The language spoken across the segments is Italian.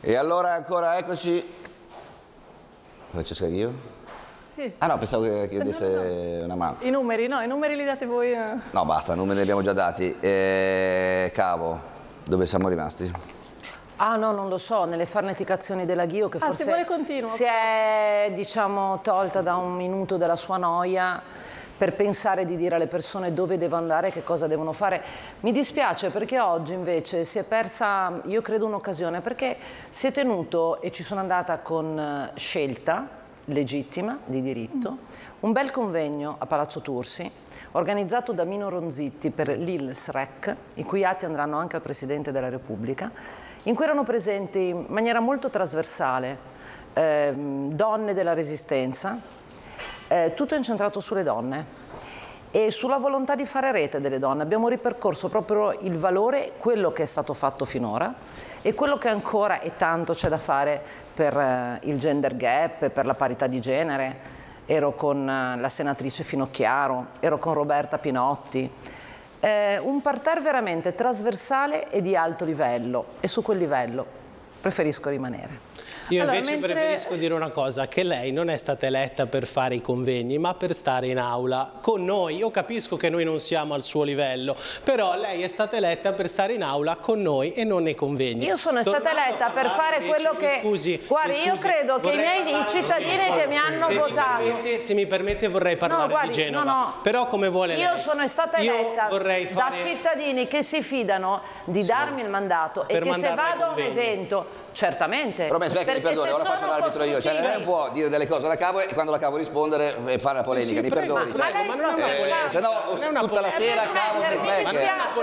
E allora ancora eccoci. Francesca Ghio? Sì. Ah no, pensavo che chiedesse una mano. I numeri, no, i numeri li date voi. No, basta, numeri li abbiamo già dati. Cavo, dove siamo rimasti? Ah no, non lo so, nelle farneticazioni della Ghio che forse se vuole continuo. si è, diciamo, tolta da un minuto della sua noia per pensare di dire alle persone dove devo andare e che cosa devono fare. Mi dispiace perché oggi invece si è persa, io credo, un'occasione, perché si è tenuto, e ci sono andata con scelta legittima, di diritto, un bel convegno a Palazzo Tursi, organizzato da Mino Ronzitti per l'ILSREC, i cui atti andranno anche al Presidente della Repubblica, in cui erano presenti in maniera molto trasversale donne della Resistenza, tutto incentrato sulle donne e sulla volontà di fare rete delle donne. Abbiamo ripercorso proprio il valore, quello che è stato fatto finora e quello che ancora e tanto c'è da fare per il gender gap, per la parità di genere. Ero con la senatrice Finocchiaro, ero con Roberta Pinotti. Un parterre veramente trasversale e di alto livello, e su quel livello preferisco rimanere. Io invece preferisco dire una cosa, che lei non è stata eletta per fare i convegni, ma per stare in aula con noi. Io capisco che noi non siamo al suo livello, però lei è stata eletta per stare in aula con noi e non nei convegni. Io sono stata eletta per fare quello che... Guardi, io credo che i cittadini che mi hanno votato... Se mi permette vorrei parlare di Genova, però come vuole lei. Io sono stata eletta da cittadini che si fidano di darmi il mandato e che se vado a un evento... Certamente. Però mi perdoni, ora faccio l'arbitro io. Cioè, lei non può dire delle cose alla Cavo e quando la Cavo rispondere e fare la polemica. Mi perdoni. Se no, tutta la sera Cavo mi smette.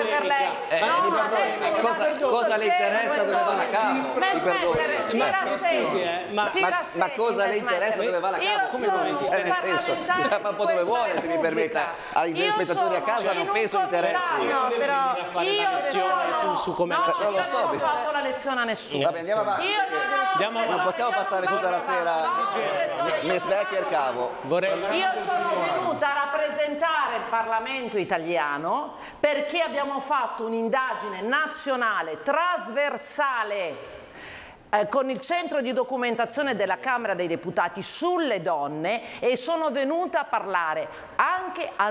Cosa le interessa dove va la Cavo? Mi perdoni. Ma cosa le interessa dove va la Cavo? Come non? Cioè, nel senso, fa un po' dove vuole, se mi permetta. Ai spettatori a casa non penso interessi. No, però io su come non ho fatto la lezione a nessuno. Vabbè, andiamo avanti. Non possiamo passare tutta la sera Miss Becker Cavo. Io sono venuta a rappresentare il Parlamento italiano perché abbiamo fatto un'indagine nazionale trasversale con il centro di documentazione della Camera dei Deputati sulle donne e sono venuta a parlare anche a